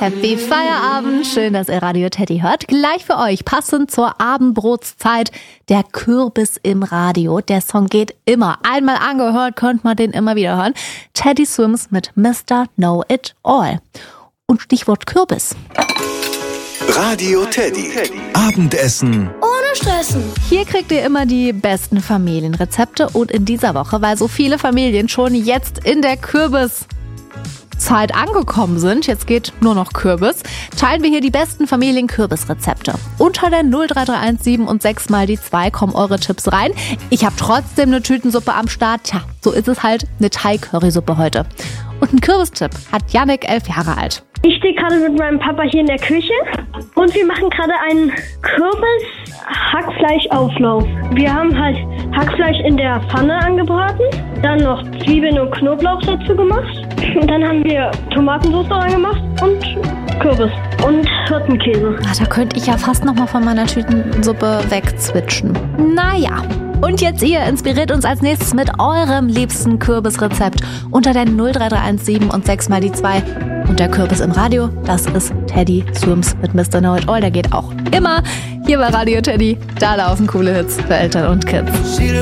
Happy Feierabend, schön, dass ihr Radio Teddy hört. Gleich für euch, passend zur Abendbrotszeit, der Kürbis im Radio. Der Song geht immer. Einmal angehört, könnt man den immer wieder hören. Teddy Swims mit Mr. Know It All. Und Stichwort Kürbis. Radio Teddy. Abendessen ohne Stressen. Hier kriegt ihr immer die besten Familienrezepte und in dieser Woche, weil so viele Familien schon jetzt in der Kürbis Zeit angekommen sind, jetzt geht nur noch Kürbis, teilen wir hier die besten Familien-Kürbis-Rezepte. Unter der 0331 7 und 6 mal die 2 kommen eure Tipps rein. Ich habe trotzdem eine Tütensuppe am Start. Tja, so ist es halt, eine Thai-Currysuppe heute. Und einen Kürbistipp hat Yannick, 11 Jahre alt. Ich stehe gerade mit meinem Papa hier in der Küche und wir machen gerade einen Kürbis-Hackfleischauflauf. Wir haben halt Hackfleisch in der Pfanne angebraten, dann noch Zwiebeln und Knoblauch dazu gemacht. Und dann haben wir Tomatensauce reingemacht und Kürbis und Hirtenkäse. Da könnte ich ja fast noch mal von meiner Tütensuppe wegzwitschen. Naja. Und jetzt ihr inspiriert uns als nächstes mit eurem liebsten Kürbisrezept unter der 0331 7 und 6 mal die 2. Und der Kürbis im Radio, das ist Teddy Swims mit Mr. Know It All. Der geht auch immer hier bei Radio Teddy. Da laufen coole Hits für Eltern und Kids.